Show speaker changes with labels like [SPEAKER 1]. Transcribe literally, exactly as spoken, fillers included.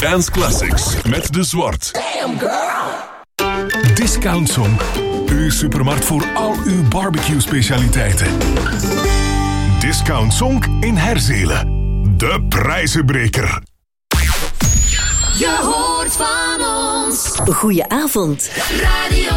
[SPEAKER 1] Dance Classics met De Zwart.
[SPEAKER 2] Damn girl.
[SPEAKER 1] Discount Song. Uw supermarkt voor al uw barbecue specialiteiten. Discount Song in Herzelen. De prijzenbreker.
[SPEAKER 3] Je hoort van ons.
[SPEAKER 4] Goeie avond.
[SPEAKER 3] Radio